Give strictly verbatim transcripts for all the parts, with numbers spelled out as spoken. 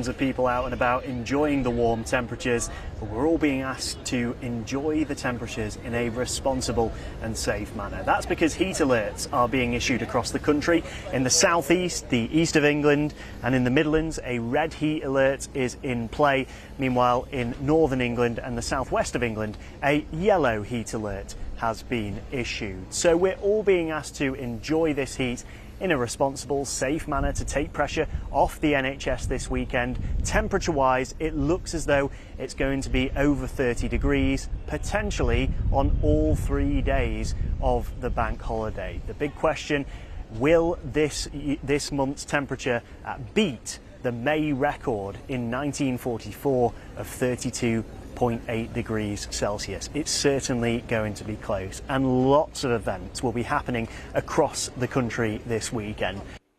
thousands of people out and about enjoying the warm temperatures, but we're all being asked to enjoy the temperatures in a responsible and safe manner. That's because heat alerts are being issued across the country. In the southeast, the east of England and in the Midlands, a red heat alert is in play. Meanwhile, in northern England and the southwest of England, a yellow heat alert has been issued. So we're all being asked to enjoy this heat in a responsible, safe manner, to take pressure off the N H S this weekend. Temperature-wise, it looks as though it's going to be over thirty degrees, potentially on all three days of the bank holiday. The big question, will this, this month's temperature uh, beat the May record in nineteen forty-four of thirty-two point eight degrees Celsius? It's certainly going to be close, and lots of events will be happening across the country this weekend.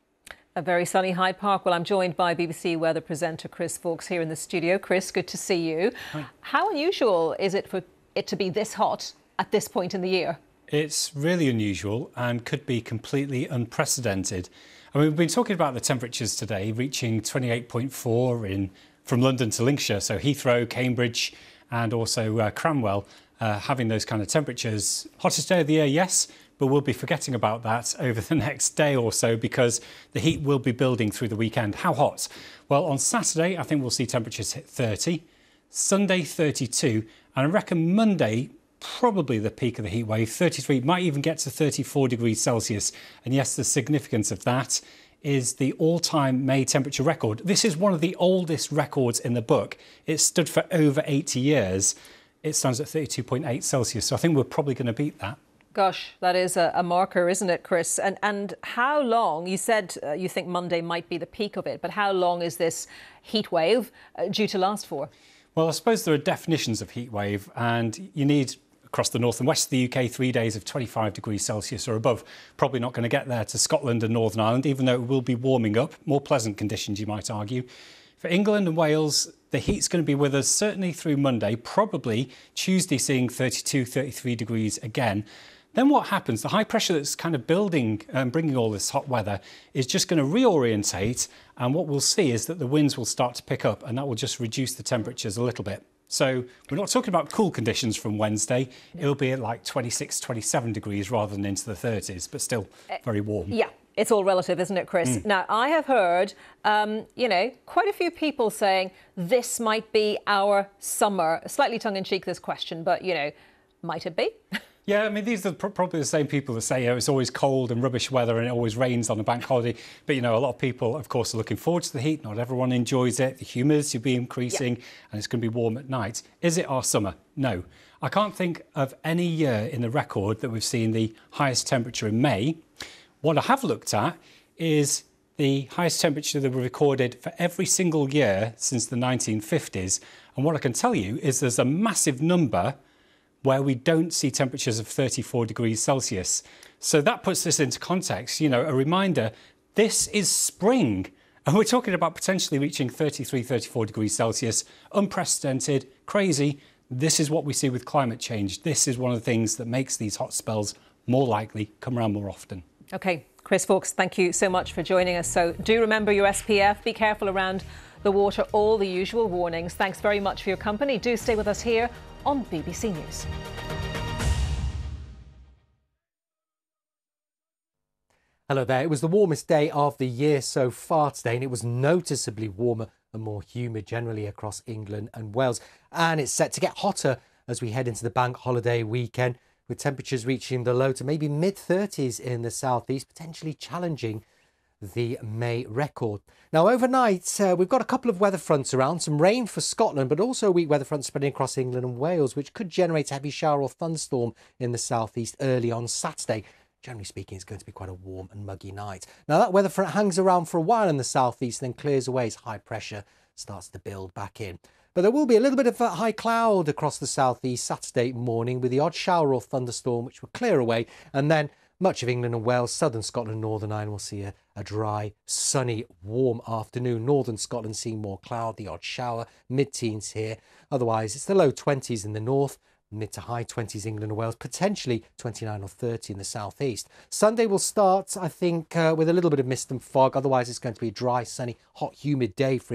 A very sunny Hyde Park. Well, I'm joined by B B C weather presenter Chris Fawkes here in the studio. Chris, good to see you. Hi. How unusual is it for it to be this hot at this point in the year? It's really unusual and could be completely unprecedented. I mean, we've been talking about the temperatures today reaching twenty-eight point four in from London to Lincolnshire, so Heathrow, Cambridge and also uh, Cranwell uh, having those kind of temperatures. Hottest day of the year, yes, but we'll be forgetting about that over the next day or so because the heat will be building through the weekend. How hot? Well, on Saturday, I think we'll see temperatures hit thirty, Sunday thirty-two, and I reckon Monday, probably the peak of the heat wave, thirty-three, might even get to thirty-four degrees Celsius. And yes, the significance of that is the all-time May temperature record. This is one of the oldest records in the book. It stood for over eighty years. It stands at thirty-two point eight Celsius, so I think we're probably going to beat that. Gosh, that is a, a marker, isn't it, Chris? And and how long, you said uh, you think Monday might be the peak of it, but how long is this heat wave uh, due to last for? Well, I suppose there are definitions of heat wave, and you need, across the north and west of the U K, three days of twenty-five degrees Celsius or above. Probably not going to get there to Scotland and Northern Ireland, even though it will be warming up. More pleasant conditions, you might argue. For England and Wales, the heat's going to be with us certainly through Monday, probably Tuesday seeing thirty-two, thirty-three degrees again. Then what happens, the high pressure that's kind of building and bringing all this hot weather is just going to reorientate, and what we'll see is that the winds will start to pick up, and that will just reduce the temperatures a little bit. So we're not talking about cool conditions from Wednesday. It'll be at like twenty-six, twenty-seven degrees rather than into the thirties, but still very warm. Yeah, it's all relative, isn't it, Chris? Mm. Now, I have heard, um, you know, quite a few people saying this might be our summer. Slightly tongue-in-cheek, this question, but, you know, might it be? Yeah, I mean, these are pr probably the same people that say, oh, it's always cold and rubbish weather and it always rains on a bank holiday. But, you know, a lot of people, of course, are looking forward to the heat. Not everyone enjoys it. The humidity will be increasing, yeah, and it's going to be warm at night. Is it our summer? No. I can't think of any year in the record that we've seen the highest temperature in May. What I have looked at is the highest temperature that we recorded for every single year since the nineteen fifties. And what I can tell you is there's a massive number where we don't see temperatures of thirty-four degrees Celsius. So that puts this into context, you know, a reminder, this is spring. And we're talking about potentially reaching thirty-three, thirty-four degrees Celsius, unprecedented, crazy. This is what we see with climate change. This is one of the things that makes these hot spells more likely, come around more often. OK, Chris Fawkes, thank you so much for joining us. So do remember your S P F, be careful around the water, all the usual warnings. Thanks very much for your company. Do stay with us here on B B C News. Hello there. It was the warmest day of the year so far today, and it was noticeably warmer and more humid generally across England and Wales. And it's set to get hotter as we head into the bank holiday weekend, with temperatures reaching the low to maybe mid thirties in the southeast, potentially challenging the May record. Now, overnight, uh, we've got a couple of weather fronts around, some rain for Scotland, but also a weak weather front spreading across England and Wales, which could generate a heavy shower or thunderstorm in the southeast early on Saturday. Generally speaking, it's going to be quite a warm and muggy night. Now, that weather front hangs around for a while in the southeast, then clears away as high pressure starts to build back in. But there will be a little bit of a high cloud across the southeast Saturday morning, with the odd shower or thunderstorm, which will clear away, and then much of England and Wales, southern Scotland, Northern Ireland will see a, a dry, sunny, warm afternoon. Northern Scotland seeing more cloud, the odd shower, mid-teens here. Otherwise, it's the low twenties in the north, mid to high twenties England and Wales, potentially twenty-nine or thirty in the southeast. Sunday will start, I think, uh, with a little bit of mist and fog. Otherwise, it's going to be a dry, sunny, hot, humid day for